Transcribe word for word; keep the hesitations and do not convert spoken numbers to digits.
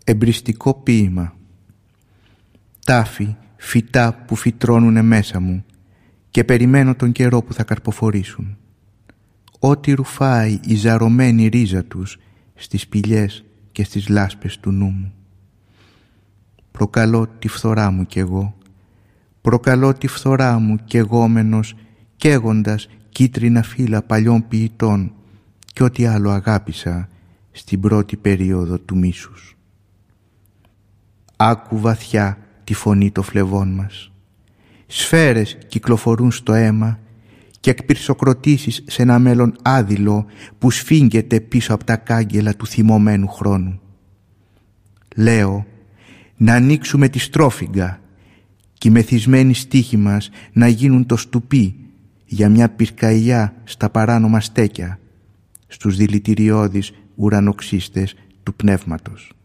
Εμπριστικό ποίημα. Τάφοι, φυτά που φυτρώνουνε μέσα μου και περιμένω τον καιρό που θα καρποφορήσουν. Ό,τι ρουφάει η ζαρωμένη ρίζα τους στις σπηλιές και στις λάσπες του νου μου. Προκαλώ τη φθορά μου κι εγώ, προκαλώ τη φθορά μου κι εγώμενος καίγοντας κίτρινα φύλλα παλιών ποιητών κι ό,τι άλλο αγάπησα στην πρώτη περίοδο του μίσους. Άκου βαθιά τη φωνή των φλεβών μας. Σφαίρες κυκλοφορούν στο αίμα και εκπυρσοκροτήσεις σε ένα μέλλον άδειλο που σφίγγεται πίσω από τα κάγκελα του θυμωμένου χρόνου. Λέω να ανοίξουμε τη στρόφιγγα και οι μεθυσμένοι στίχοι μας να γίνουν το στουπί για μια πυρκαγιά στα παράνομα στέκια, στους δηλητηριώδεις ουρανοξύστες του πνεύματος.